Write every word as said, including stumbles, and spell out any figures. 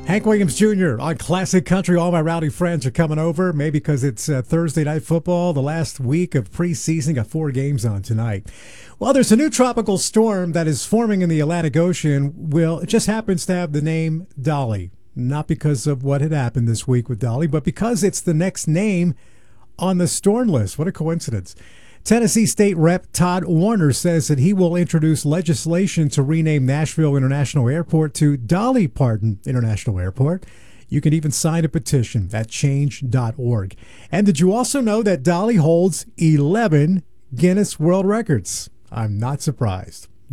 Hank Williams Junior on Classic Country. All my rowdy friends are coming over, maybe because it's uh, Thursday Night Football, the last week of preseason. Got four games on tonight. Well, there's a new tropical storm that is forming in the Atlantic Ocean. Well, it just happens to have the name Dolly. Not because of what had happened this week with Dolly, but because it's the next name on the storm list. What a coincidence. Tennessee State Representative Todd Warner says that he will introduce legislation to rename Nashville International Airport to Dolly Parton International Airport. You can even sign a petition at change dot org. And did you also know that Dolly holds eleven Guinness World Records? I'm not surprised.